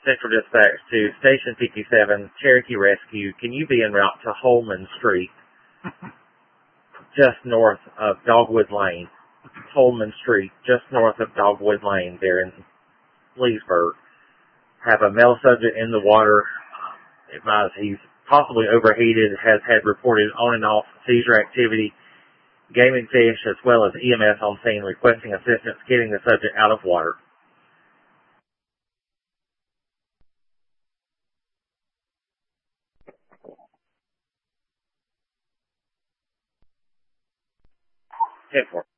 Central Dispatch to Station 57, Cherokee Rescue. Can you be en route to Holman Street, just north of Dogwood Lane? Holman Street, just north of Dogwood Lane there in Leesburg. Have a male subject in the water. Advise he's possibly overheated, has had reported on and off seizure activity, gaming fish, as well as EMS on scene requesting assistance getting the subject out of water. Hit for